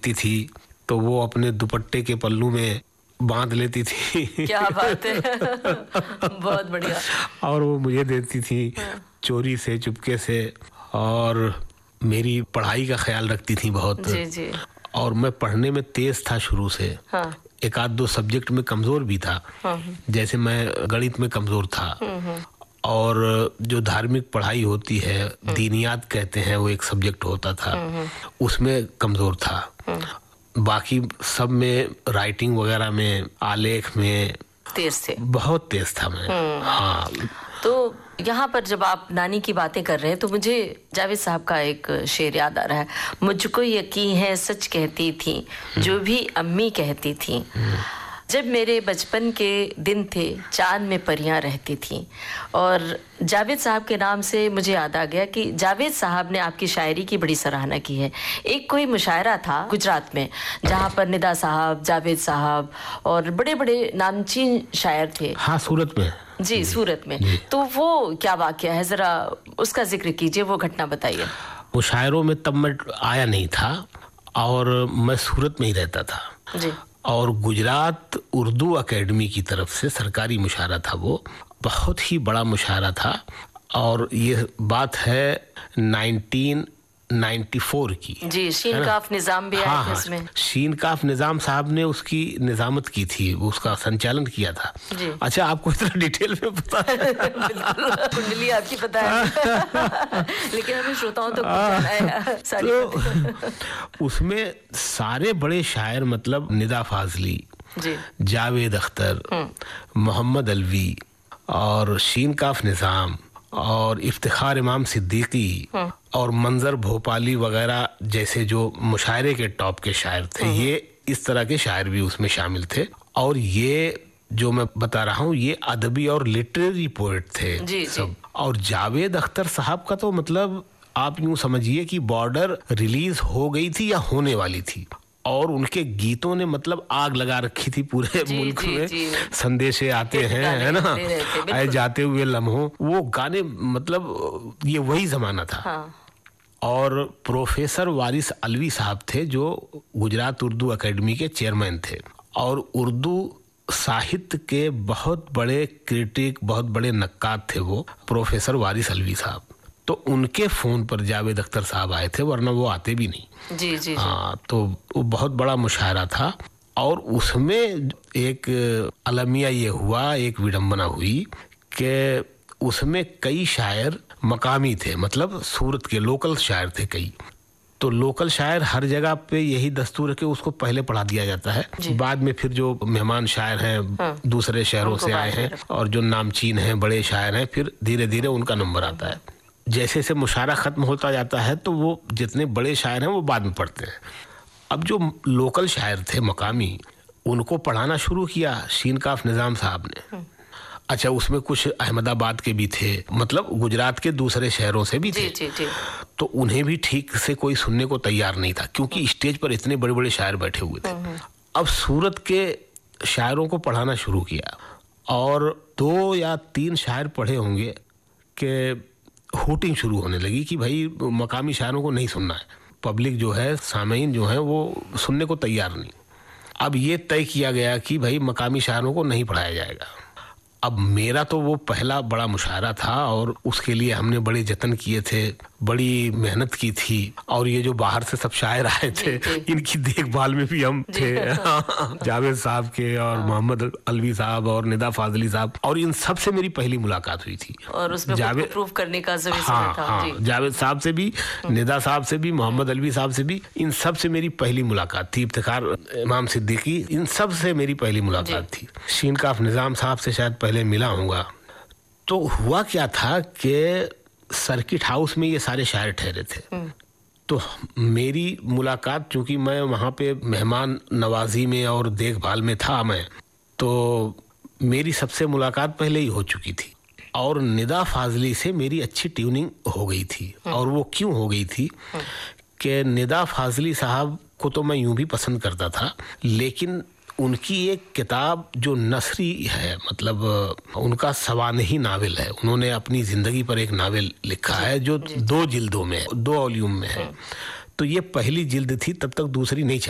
मिलती थी तो वो अपने दुपट्टे के पल्लू में बांध लेती थी। क्या बात है। बहुत बढ़िया। और वो मुझे देती थी चोरी से, चुपके से, और मेरी पढ़ाई का ख्याल रखती थी बहुत। जी जी। और मैं पढ़ने में तेज था शुरू से। हाँ। एक आध दो सब्जेक्ट में कमजोर भी था। जैसे मैं गणित में कमजोर था, और जो धार्मिक पढ़ाई होती है, दीनियात कहते हैं, वो एक सब्जेक्ट होता था, उसमें कमजोर था। बाकी सब में, राइटिंग वगैरह में, आलेख में तेज थे। बहुत तेज था मैं। हाँ। तो यहाँ पर जब आप नानी की बातें कर रहे हैं तो मुझे जावेद साहब का एक शेर याद आ रहा है। मुझको यकीन है सच कहती थी जो भी अम्मी कहती थी, जब मेरे बचपन के दिन थे चांद में परियां रहती थीं। और जावेद साहब के नाम से मुझे याद आ गया कि जावेद साहब ने आपकी शायरी की बड़ी सराहना की है। एक कोई मुशायरा था गुजरात में जहाँ पर निदा साहब, जावेद साहब और बड़े बड़े नामचीन शायर थे। हाँ, सूरत में। जी, सूरत में। तो वो क्या वाकया है, जरा उसका जिक्र कीजिए, वो घटना बताइए। मुशायरों में तब मैं आया नहीं था और मैं सूरत में ही रहता था जी। और गुजरात उर्दू एकेडमी की तरफ से सरकारी मुशायरा था, वो बहुत ही बड़ा मुशायरा था। और ये बात है 1994 की। जी, शीन काफ निजाम भी आया था इसमें। शीन काफ निजाम साहब ने उसकी निजामत की थी, उसका संचालन किया था। जी। अच्छा, आपको इतना डिटेल में पता है? बिल्कुल, कुंडली आपकी पता है। लेकिन हमें श्रोताओं तो सारी तो उसमें सारे बड़े शायर, मतलब निदा फाजली, जावेद अख्तर, मोहम्मद अलवी और शीन काफ निजाम और इफ्तिखार इमाम सिद्दीकी और मंजर भोपाली वगैरह जैसे जो मुशायरे के टॉप के शायर थे, ये इस तरह के शायर भी उसमें शामिल थे। और ये जो मैं बता रहा हूँ, ये अदबी और लिटरेरी पोएट थे जी, सब। जी। और जावेद अख्तर साहब का तो मतलब आप यूं समझिए कि बॉर्डर रिलीज हो गई थी या होने वाली थी, और उनके गीतों ने मतलब आग लगा रखी थी पूरे मुल्क में। संदेशे आते हैं, है ना, आए जाते हुए लम्हों, वो गाने, मतलब ये वही जमाना था। हाँ। और प्रोफेसर वारिस अलवी साहब थे जो गुजरात उर्दू एकेडमी के चेयरमैन थे, और उर्दू साहित्य के बहुत बड़े क्रिटिक, बहुत बड़े नक्काद थे वो प्रोफेसर वारिस अलवी साहब। तो उनके फोन पर जावेद अख्तर साहब आए थे, वरना वो आते भी नहीं। जी जी। हाँ, तो वो बहुत बड़ा मुशायरा था। और उसमें एक अलमिया ये हुआ, एक विडंबना हुई कि उसमें कई शायर मकामी थे, मतलब सूरत के लोकल शायर थे कई। तो लोकल शायर हर जगह पे यही दस्तूर है कि उसको पहले पढ़ा दिया जाता है, बाद में फिर जो मेहमान शायर हैं दूसरे शहरों से आए हैं और जो नामचीन हैं, बड़े शायर हैं, फिर धीरे धीरे उनका नंबर आता है। जैसे जैसे मुशायरा खत्म होता जाता है तो वो जितने बड़े शायर हैं वो बाद में पढ़ते हैं। अब जो लोकल शायर थे मकामी, उनको पढ़ाना शुरू किया शीन काफ निजाम साहब ने। अच्छा, उसमें कुछ अहमदाबाद के भी थे, मतलब गुजरात के दूसरे शहरों से भी थे। जी। तो उन्हें भी ठीक से कोई सुनने को तैयार नहीं था, क्योंकि स्टेज पर इतने बड़े बड़े शायर बैठे हुए थे। अब सूरत के शायरों को पढ़ाना शुरू किया, और 2 या 3 शायर पढ़े होंगे कि हूटिंग शुरू होने लगी कि भाई मकामी शायरों को नहीं सुनना है। पब्लिक जो है, सामीन जो है, वो सुनने को तैयार नहीं। अब ये तय किया गया कि भाई मकामी शायरों को नहीं पढ़ाया जाएगा। अब मेरा तो वो पहला बड़ा मुशायरा था और उसके लिए हमने बड़े जतन किए थे, बड़ी मेहनत की थी। और ये जो बाहर से सब शायर आए थे, इनकी देखभाल में भी हम थे। जावेद साहब के और मोहम्मद अलवी साहब और निदा फाजली साहब, और इन सब से मेरी पहली मुलाकात हुई थी। और उसमें जावेद प्रूव करने का समय था। जावेद साहब से भी, निदा साहब से भी, मोहम्मद अलवी साहब से भी, इन सब से मेरी पहली मुलाकात थी। इफ्तिखार इमाम सिद्दीकी, इन सब से मेरी पहली मुलाकात थी। शीन काफ निजाम साहब से शायद पहले मिला हूँगा। तो हुआ क्या था कि सर्किट हाउस में ये सारे शायर ठहरे थे। तो मेरी मुलाकात, चूंकि मैं वहाँ पे मेहमान नवाजी में और देखभाल में था मैं, तो मेरी सबसे मुलाकात पहले ही हो चुकी थी। और निदा फाजली से मेरी अच्छी ट्यूनिंग हो गई थी। और वो क्यों हो गई थी कि निदा फाजली साहब को तो मैं यूं भी पसंद करता था, लेकिन उनकी एक किताब जो नसरी है, मतलब उनका सवानही नावल है, उन्होंने अपनी जिंदगी पर एक नावल लिखा है जो 2 जिल्दों में, 2 वॉल्यूम में है। तो ये पहली जिल्द थी, तब तक दूसरी नहीं